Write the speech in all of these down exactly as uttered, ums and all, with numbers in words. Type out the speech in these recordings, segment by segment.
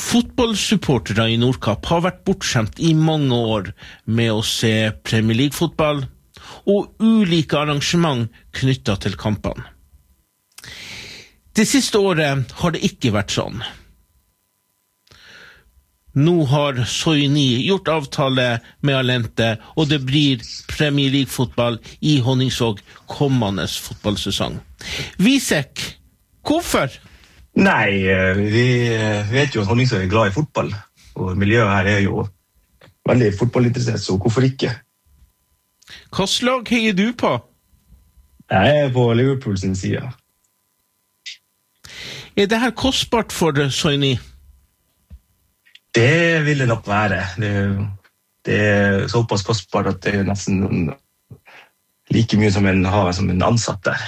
Fotballsupportere i Nordkapp har vært bortskjemt i mange år med å se Premier League-fotball og ulike arrangement knyttet til kampene. Det siste året har det ikke vært sånn. Nå har Soini gjort avtale med Alente, og det blir Premier League-fotball i Honningsvåg kommende fotballsesong. Visek, hvorfor? Nei, vi vet jo at Honningsvåg er glad i fotball, og miljøet her er jo veldig fotballinteressert, så hvorfor ikke? Hva slag heier du på? Jeg er på Liverpool sin side. Er det her kostbart for Soini? Det vil det nok være. Det, det er såpass kostbart at det er nesten like mye som en har som en ansatt der.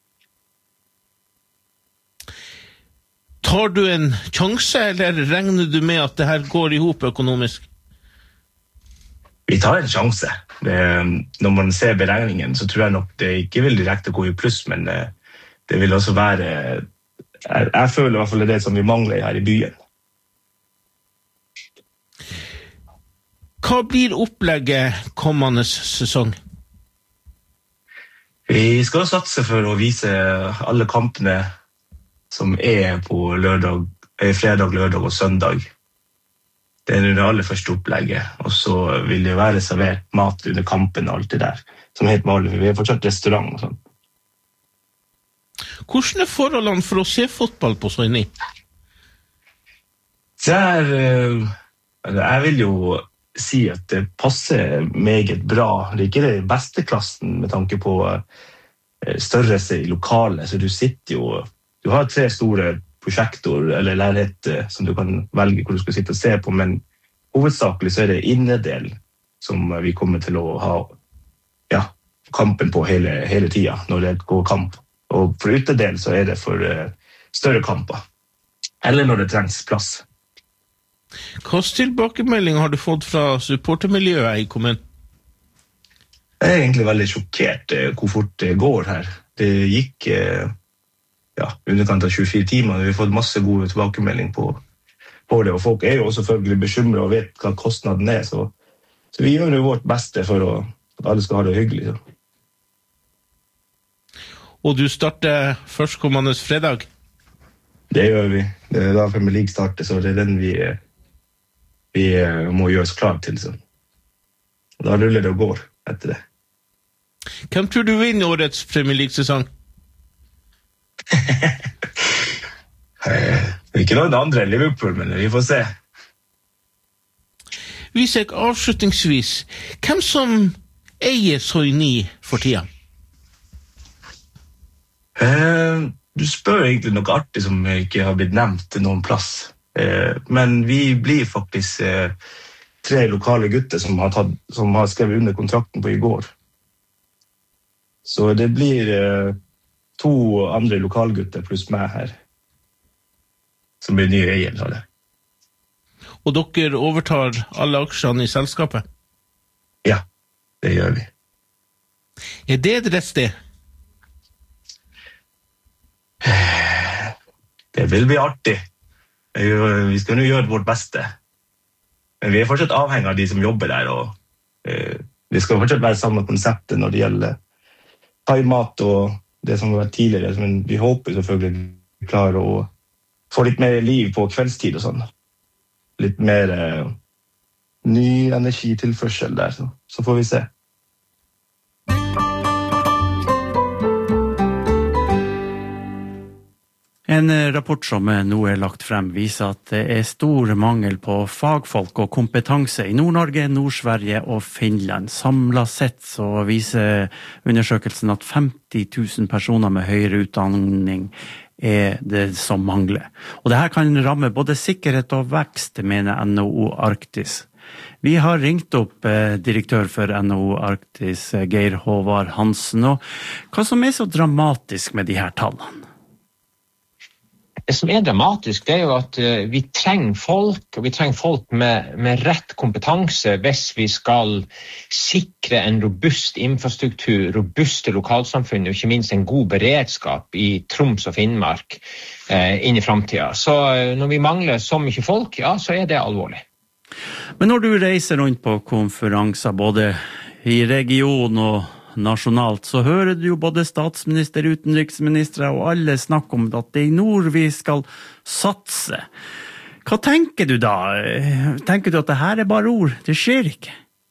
Tar du en sjanse, eller regner du med at det her går i hop økonomisk? Vi tar en sjanse. Det, når man ser beregningen, så tror jeg nok det ikke vil direkte gå i pluss, men det, det vil også være... Jeg, jeg føler i hvert fall det som vi mangler her i byen. Hva blir opplegget kommende sesong? Vi skal satse for å vise alle kampene som er på lørdag, fredag, lørdag og søndag. Det er det aller første opplegget, og så vil det være servert mat under kampen og alt det der, som er helt vanlig, for vi har fortsatt restaurant og sånn. Hvordan er forholdene for å se fotball på Soini? Det er, jeg vil jo si at det passer meget bra. Det er ikke det beste klassen med tanke på størrelse i lokalet, så du sitter jo, du har tre store prosjektor eller lærhet som du kan velge hvor du skal sitte og se på, men hovedsakelig så er det innedel som vi kommer til å ha ja, kampen på hele, hele tiden når det går kamp. Og for utedel så er det for uh, større kamper, eller når det trengs plass. Hva tilbakemelding har du fått fra supportermiljøet i kommunen? Jeg er egentlig veldig sjokkert uh, hvor fort det går her. Det gikk uh, ja, underkant av tjuefire timer, vi har fått masse gode tilbakemelding på, på det, og folk er jo også selvfølgelig bekymret og vet hva kostnaden er, så, så vi gjør jo vårt beste for å, at alle skal ha det hyggelig. Så. Og du starter førstkommende fredag? Det gjør vi. Det er da Premier League starter, så det er den vi, vi må gjøre oss klar til. Så. Og da ruller det og går etter det. Hvem tror du vinner årets Premier League-sesong? Ikke noen andre enn Liverpool, men vi får se. Visek, avslutningsvis, hvem som eier Soini for tiden? Uh, du spør egentlig noe artig som ikke har blitt nevnt til noen plass. Uh, men vi blir faktisk uh, tre lokale gutter som har, tatt, som har skrevet under kontrakten på i går. Så det blir uh, to andre lokalgutter pluss meg her, som blir nye eier av det. Og dere overtar alle aksjene i selskapet? Ja, det gjør vi. Er det et rett sted? Det vil bli artig. Vi skal nå gjøre vårt beste. Men vi er fortsatt avhengig av de som jobber der, og eh, det skal fortsatt være samme konseptet når det gjelder thaimat og det som har vært tidligere, men vi håper selvfølgelig vi klarer å få litt mer liv på kveldstid og sånn. Litt mer eh, ny energitilførsel der, så, så får vi se. En rapport som nå er lagt frem viser at det er stor mangel på fagfolk og kompetanse i Nord-Norge, Nord-Sverige og Finland. Samlet sett så viser undersøkelsen at femti tusen personer med høyere utdanning er det som mangler. Og det her kan ramme både sikkerhet og vekst, mener N H O Arktis. Vi har ringt opp eh, direktør for N H O Arktis, Geir Håvard Hansen, og hva som er så dramatisk med de her tallene? Det som er dramatisk, det er jo at uh, vi trenger folk, og vi trenger folk med, med rett kompetanse hvis vi skal sikre en robust infrastruktur, robuste lokalsamfunn, og ikke minst en god beredskap i Troms og Finnmark uh, inn i fremtiden. Så uh, når vi mangler så mye folk, ja, så er det alvorlig. Men når du reiser rundt på konferanser, både i region og nasjonalt, så hører du jo både statsminister, utenriksminister og alle snakke om at det er i nord vi skal satse. Hva tenker du da? Tenker du at det her er bare ord? Det skjer ikke?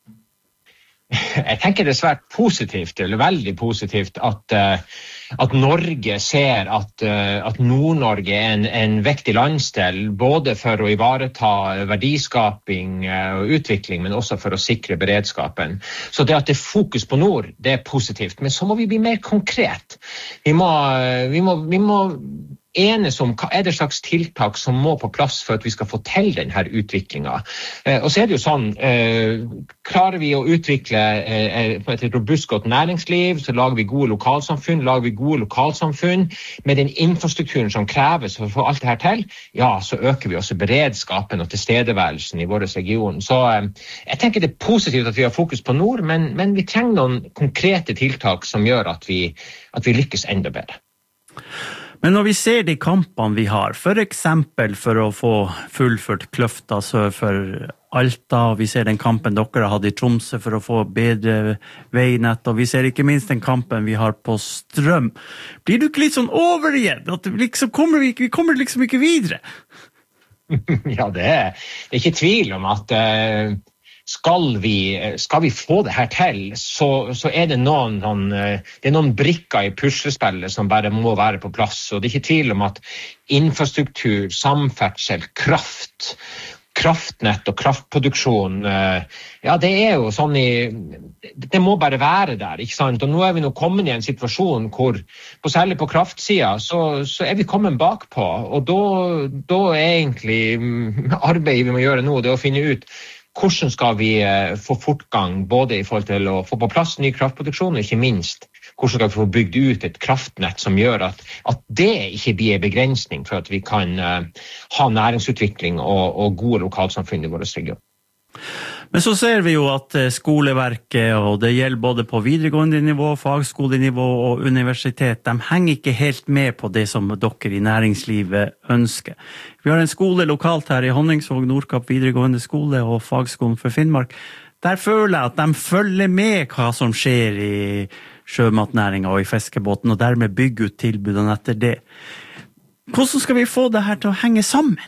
Jeg tenker det er svært positivt, eller veldig positivt, at, at Norge ser at, at Nord-Norge er en, en viktig landsdel, både for å ivareta verdiskaping og utvikling, men også for å sikre beredskapen. Så det at det er fokus på nord, det er positivt, men så må vi bli mer konkret. Vi må, vi må, vi må enes om hva er det slags tiltak som må på plass for at vi skal få til denne utviklingen. Eh, og så er det jo sånn, eh, klarer vi å utvikle eh, et robust godt næringsliv, så lager vi gode lokalsamfunn, lager vi gode lokalsamfunn med den infrastrukturen som kreves for å få alt det her til, ja, så øker vi også beredskapen og tilstedeværelsen i vår region. Så eh, jeg tenker det er positivt at vi har fokus på nord, men, men vi trenger noen konkrete tiltak som gjør at vi, at vi lykkes enda bedre. Men når vi ser de kampene vi har, for eksempel for å få fullført Kløfta sør for Alta, og vi ser den kampen dere har hatt i Tromsø for å få bedre veinett, og vi ser ikke minst den kampen vi har på strøm. Blir du ikke litt sånn over igjen? At liksom kommer vi, vi kommer liksom ikke videre? Ja, det er, det er ikke tvil om at uh, skal, vi, skal vi få det her til, så, så er det noen, noen, det er noen brikker i puslespillet som bare må være på plass. Og det er ikke tvil om at infrastruktur, samferdsel, kraft, kraftnett og kraftproduksjon, ja, det er jo sånn i, det må bare være der, ikke sant? Og nå er vi nå kommet i en situasjon hvor, på, særlig på kraftsiden, så, så er vi kommet bakpå, og da, da er egentlig arbeidet vi må gjøre nå, det er å finne ut hvordan skal vi få fortgang, både i forhold til å få på plass ny kraftproduksjon, og ikke minst hvordan skal vi få bygd ut et kraftnett som gjør at, at det ikke blir en begrensning for at vi kan uh, ha næringsutvikling og, og gode lokalsamfunn i vår region. Men så ser vi jo at skoleverket, og det gjelder både på videregående nivå, fagskolenivå og universitet, de henger ikke helt med på det som dere i næringslivet ønsker. Vi har en skole lokalt her i Honningsvåg, Nordkapp videregående skole og fagskolen for Finnmark. Der føler jeg at de følger med hva som skjer i sjømatnæringen og i fiskebåten, og dermed bygger ut tilbudene etter det. Hvordan skal vi få det her til å henge sammen?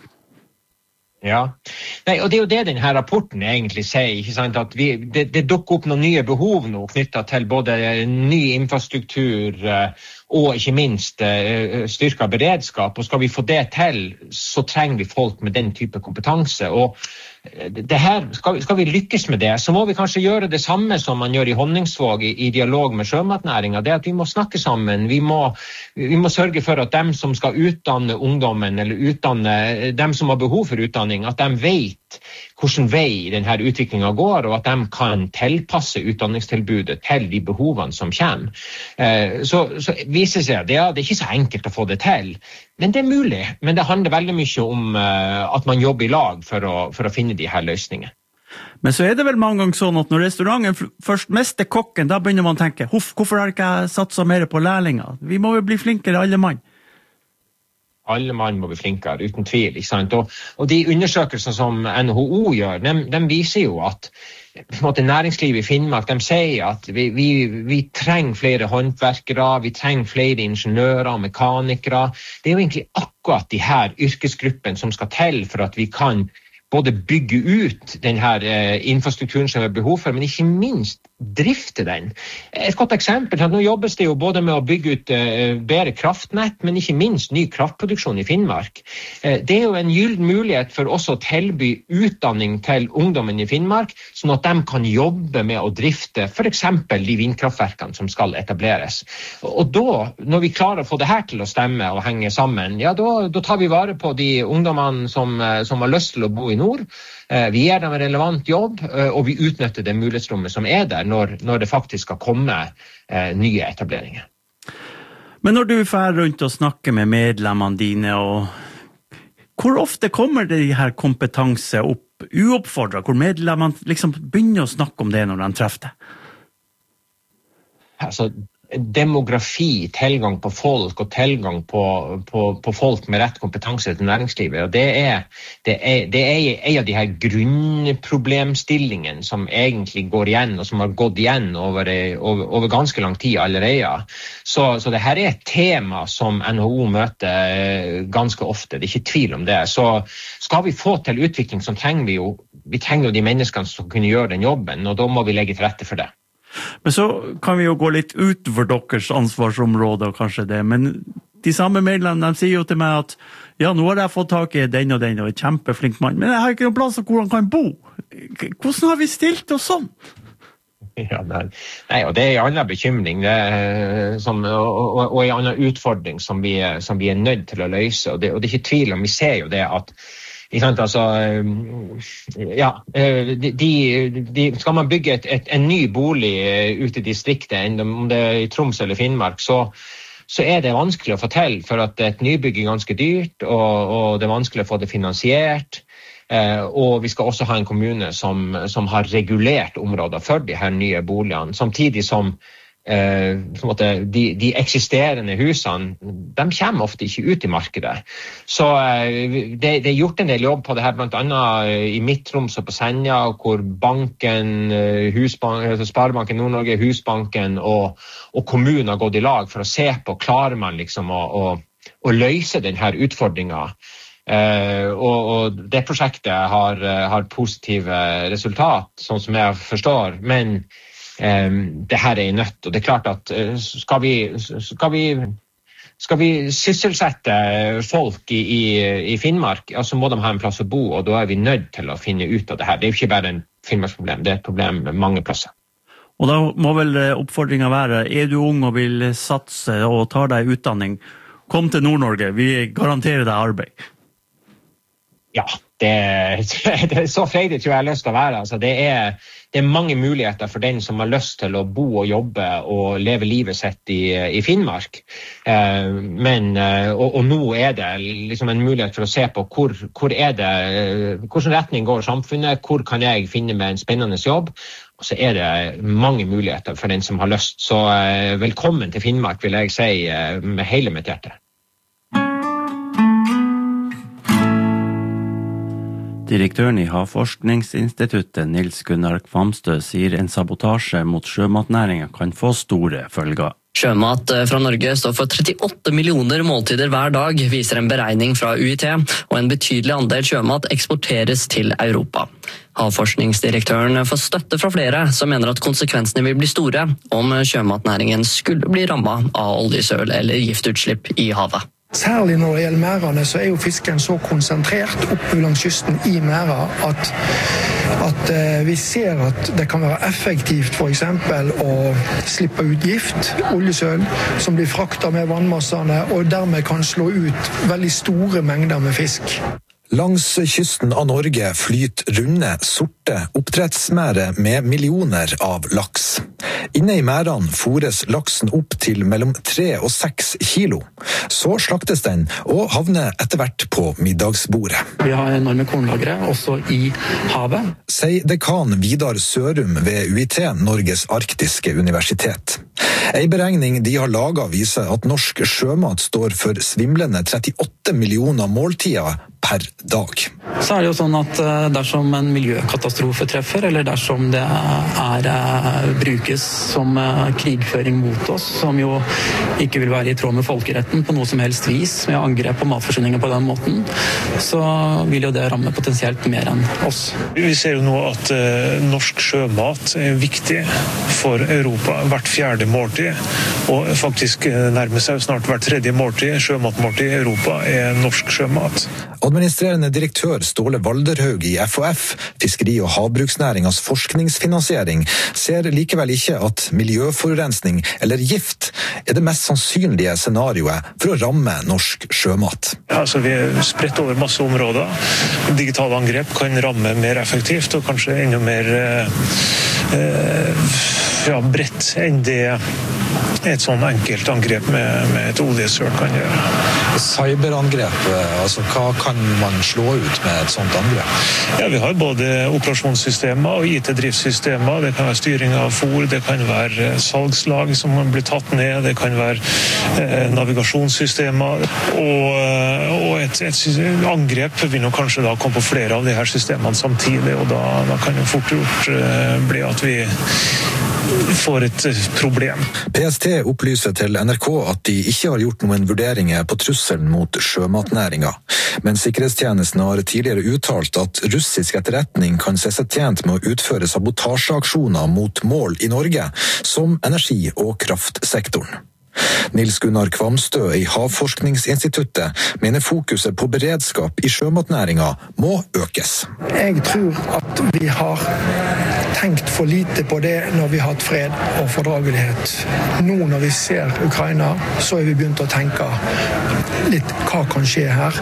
Ja, Nei, og det er jo det denne rapporten egentlig sier, ikke sant? At vi, det, det dukker opp noen nye behov nå knyttet til både ny infrastruktur og ikke minst styrket beredskap, og skal vi få det til, så trenger vi folk med den type kompetanse, og det her, skal, vi, skal vi lykkes med det, så må vi kanskje gjøre det samme som man gjør i Honningsvåg i, i dialog med sjømatnæringen. Det er at vi må snakke sammen, vi må, vi må sørge for at dem som skal utdanne ungdommen, eller utdanne dem som har behov for utdanning, at de vet hvordan vei denne utviklingen går, og at de kan tilpasse utdanningstilbudet til de behovene som kommer. Så, så viser seg at ja, det er ikke så enkelt å få det til, men det er mulig. Men det handler veldig mye om at man jobber i lag for å, for å finne de her løsningene. Men så er det vel mange ganger sånn at når restauranten først mister kokken, da begynner man å tenke, Huff, hvorfor har ikke jeg satset mer på lærlinger? Vi må jo bli flinkere alle mann. Alle mann må bli flinkere, uten tvil, ikke sant? Og, og de undersøkelser som N H O gjør, de, de viser jo at på en måte, næringslivet i Finnmark, de sier at vi, vi, vi trenger flere håndverkere, vi trenger flere ingeniører og mekanikere. Det er jo egentlig akkurat de her yrkesgruppene som skal til for at vi kan både bygge ut den her infrastrukturen som vi har behov for, men ikke minst drifte den. Et godt eksempel, nå jobbes det jo både med å bygge ut bedre kraftnett, men ikke minst ny kraftproduksjon i Finnmark. Det er jo en gyllen mulighet for oss å tilby utdanning til ungdommen i Finnmark, sånn at de kan jobbe med å drifte for eksempel de vindkraftverkene som skal etableres. Og da, når vi klarer å få det her til å stemme og henge sammen, ja, da, da tar vi vare på de ungdommene som, som har lyst til å bo i nord. Vi gir dem en relevant jobb, og vi utnytter det mulighetsrommet som er der når, når det faktisk skal komme eh, nye etableringer. Men når du fer rundt og snakker med medlemmene dine, og hvor ofte kommer det her kompetanse opp uoppfordret, hvor medlemmene liksom begynner å snakke om det når de treffer det? Altså, demografi, tilgang på folk og tilgang på, på, på folk med rett kompetanse til næringslivet, og det er, det er, det er en av de her grunnproblemstillingene som egentlig går igjen, og som har gått igjen over, over, over ganske lang tid allerede. Så, så det her er et tema som N H O møter ganske ofte, det er ikke tvil om det. Så skal vi få til utvikling, så trenger vi jo, vi trenger jo de menneskene som kunne gjøre den jobben, og da må vi legge til rette for det. Men så kan vi jo gå litt utover deres ansvarsområde, kanskje det, men de samme medlemmene, de sier jo til meg at ja, nå har jeg fått tak i den og den, og en kjempeflink mann, men jeg har ikke noen plass hvor han kan bo. Hvordan har vi stilt oss sånn? Ja, nei, nei, og det er en annen bekymring, det er, som, og, og, og en annen utfordring som vi, som vi er nødt til å løse, og det, og det er ikke tvil om, vi ser jo det at altså, ja, de, de, skal man bygge et, et, en ny bolig ute i distriktet, om det er i Troms eller Finnmark, så, så er det vanskelig å få til, for at et nybygg er ganske dyrt, og, og det er vanskelig å få det finansiert, og vi skal også ha en kommune som, som har regulert områder for de her nye boligene, samtidig som Eh, de, de eksisterende husene, de kommer ofte ikke ut i markedet. Så eh, det, det er gjort en del jobb på det her, blant annet i Midt-Troms og på Senja, hvor banken, Husbank, Sparebanken Nord-Norge, Husbanken og, og kommunen har gått i lag for å se på, klarer man liksom å, å, å løse denne utfordringen. Eh, og, og det prosjektet har, har positive resultat, sånn som jeg forstår, men Um, det her er nødt, og det er klart at uh, skal vi, skal vi, skal vi sysselsette folk i, i, i Finnmark, ja, så må de ha en plass å bo, og da er vi nødt til å finne ut av det her. Det er jo ikke bare en Finnmarksproblem, det er et problem med mange plasser. Og da må vel oppfordringen være, er du ung og vil satse og ta deg utdanning, kom til Nord-Norge, vi garanterer deg arbeid. Ja, det, det er så freidig tror jeg jeg har lyst til å være. Altså, det er Det er mange muligheter for den som har lyst til å bo og jobbe og leve livet sitt i, i Finnmark. Eh, men, og, og nå er det liksom en mulighet for å se på hvor, hvor er det, hvordan retning går samfunnet, hvor kan jeg finne meg en spennende jobb. Og så er det mange muligheter for den som har lyst. Så eh, velkommen til Finnmark, vil jeg si eh, med hele mitt hjerte. Direktøren i Havforskningsinstituttet, Nils Gunnar Kvamstø, sier en sabotasje mot sjømatnæringen kan få store følger. Sjømat fra Norge står for trettiåtte millioner måltider hver dag, viser en beregning fra U I T, og en betydelig andel sjømat eksporteres til Europa. Havforskningsdirektøren får støtte fra flere som mener at konsekvensene vil bli store om sjømatnæringen skulle bli rammet av oljesøl eller giftutslipp i havet. Særlig når det gjelder merdene, så er jo fisken så konsentrert oppe langs kysten i merda at, at eh, vi ser at det kan være effektivt for eksempel å slippe ut gift, oljesøl, som blir fraktet med vannmassene og dermed kan slå ut veldig store mengder med fisk. Langs kysten av Norge flyter runde, sorte oppdrettsmære med millioner av laks. Inne i mærene fôres laksen opp til mellom tre og seks kilo. Så slaktes den og havner etter hvert på middagsbordet. Vi har enorme kornlagre også i havet. Sier dekan Vidar Sørum ved U I T, Norges arktiske universitet. En beregning de har laget viser at norsk sjømat står for svimlende trettiåtte millioner måltider per dag. Så er det jo sånn at dersom en miljøkatastrofe treffer, eller dersom det er, brukes som krigføring mot oss, som jo ikke vil være i tråd med folkeretten på noe som helst vis, med angrep på matforsyninger på den måten, så vil jo det ramme potensielt mer enn oss. Vi ser jo nå at uh, norsk sjømat er viktig for Europa, hvert fjerde måltid, og faktisk nærmer seg snart hvert tredje måltid, sjømatmåltid i Europa er norsk sjømat. Administrerende direktør Ståle Valderhaug i F H F, Fiskeri- og havbruksnæringens forskningsfinansiering, ser likevel ikke at miljøforurensning eller gift er det mest sannsynlige scenarioet for å ramme norsk sjømat. Altså, vi er spredt over masse områder. Digitale angrep kan ramme mer effektivt og kanskje enda mer eh, ja, bredt enn det et sånn enkelt angrep med, med et oljesøl kan gjøre. Cyberangrep, altså hva kan man slå ut med et sånt angrep? Ja, vi har både operasjonssystemer og I T-driftssystemer. Det kan være styring av fôr, det kan være salgslag som blir tatt ned, det kan være eh, navigasjonssystemer, og, og et, et angrep vil nok kanskje da komme på flere av de her systemene samtidig, og da, da kan det fort gjort eh, bli at vi får et problem. P S T opplyser til N R K at de ikke har gjort noen vurderinger på trusselen mot sjømatnæringa, men sikkerhetstjenesten har tidligere uttalt at russisk etterretning kan se seg tjent med å utføre sabotasjeaksjoner mot mål i Norge, som energi- og kraftsektoren. Nils Gunnar Kvamstø i Havforskningsinstituttet mener fokuset på beredskap i sjømatnæringa må økes. Jeg tror at vi har tenkt for lite på det når vi har hatt fred og fordragelighet. Nå når vi ser Ukraina, så er vi begynt å tenke litt hva kan skje her.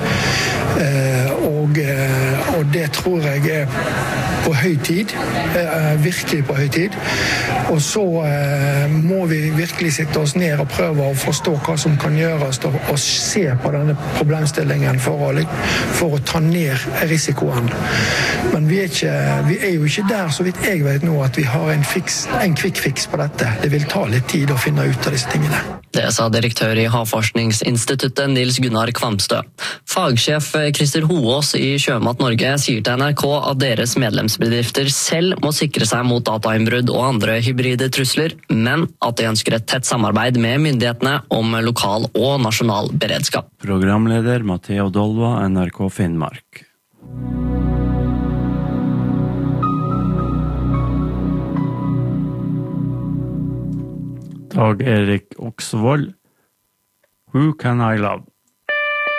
Og, og det tror jeg er på høy tid, virkelig på høy tid. Og så må vi virkelig sitte oss ned og prøve å forstå hva som kan gjøres, og se på denne problemstillingen for å, for å ta ned risikoen. Men vi er, ikke, vi er jo ikke der, så vidt jeg vet nå, at vi har en, fiks, en quick fix på dette. Det vil ta litt tid å finne ut av disse tingene. Det sa direktør i Havforskningsinstituttet Nils Gunnar Kvamstø. Fagsjef Christer Hoås i Sjømat Norge sier til N R K at deres medlemsbedrifter selv må sikre seg mot datainnbrudd og andre hybride trusler, men at de ønsker et tett samarbeid med myndighetene om lokal og nasjonal beredskap. Programleder Matteo Dolva, N R K Finnmark. Dag Erik Oksvold, Who Can I Love?